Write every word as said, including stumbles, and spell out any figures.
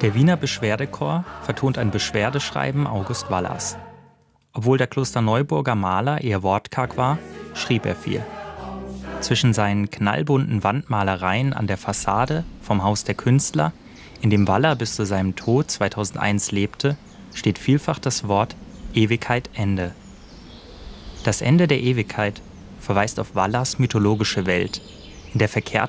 Der Wiener Beschwerdechor vertont ein Beschwerdeschreiben August Wallers. Obwohl der Klosterneuburger Maler eher wortkarg war, schrieb er viel. Zwischen seinen knallbunten Wandmalereien an der Fassade vom Haus der Künstler, in dem Waller bis zu seinem Tod zweitausendeins lebte, steht vielfach das Wort Ewigkeit Ende. Das Ende der Ewigkeit verweist auf Wallers mythologische Welt, in der verkehrte